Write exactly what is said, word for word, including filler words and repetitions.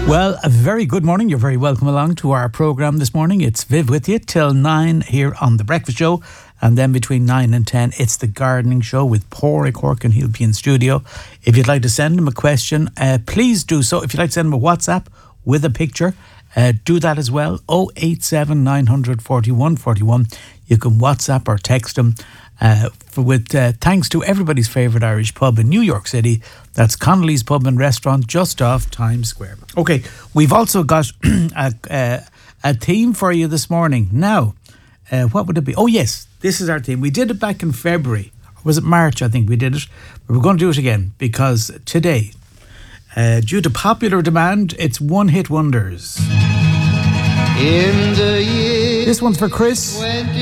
Well, a very good morning. You're very welcome along to our programme this morning. It's Viv with you till nine here on The Breakfast Show. And then between nine and ten, it's The Gardening Show with Paul Cork, and he'll be in studio. If you'd like to send him a question, uh, please do so. If you'd like to send him a WhatsApp with a picture, uh, do that as well. oh eight seven, nine four one, four one. You can WhatsApp or text him. Uh, for, with uh, thanks to everybody's favourite Irish pub in New York City. That's Connolly's Pub and Restaurant just off Times Square. Okay, we've also got a, a, a theme for you this morning. Now, uh, what would it be? Oh yes, this is our theme. We did it back in February. Or was it March, I think we did it. But we're going to do it again because today, uh, due to popular demand, it's One Hit Wonders. In the year This one's for Chris. twenty